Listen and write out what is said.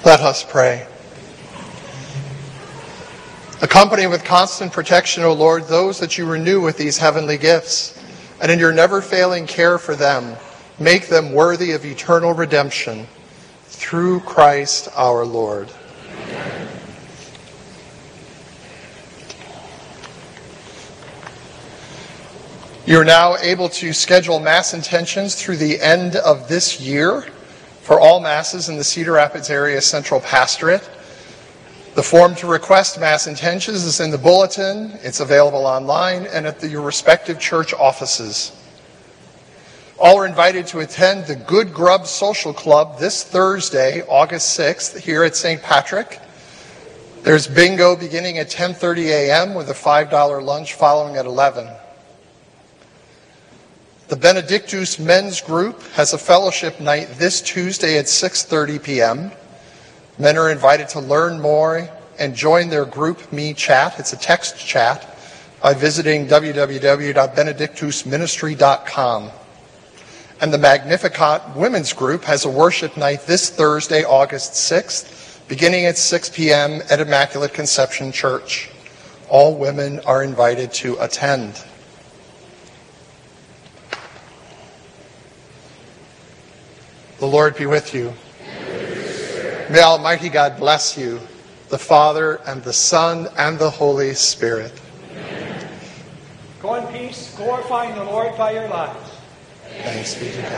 Let us pray. Accompany with constant protection, O Lord, those that you renew with these heavenly gifts, and in your never-failing care for them, make them worthy of eternal redemption. Through Christ our Lord. Amen. You're now able to schedule Mass intentions through the end of this year for all Masses in the Cedar Rapids Area Central Pastorate. The form to request Mass intentions is in the bulletin. It's available online and at your respective church offices. All are invited to attend the Good Grub Social Club this Thursday, August 6th, here at St. Patrick. There's bingo beginning at 10:30 a.m. with a $5 lunch following at 11. The Benedictus Men's Group has a fellowship night this Tuesday at 6:30 p.m. Men are invited to learn more and join their group me chat. It's a text chat by visiting www.benedictusministry.com. And the Magnificat Women's Group has a worship night this Thursday, August 6th, beginning at 6 p.m. at Immaculate Conception Church. All women are invited to attend. The Lord be with you. May Almighty God bless you, the Father, and the Son, and the Holy Spirit. Amen. Go in peace, glorifying the Lord by your lives. Thanks be to God.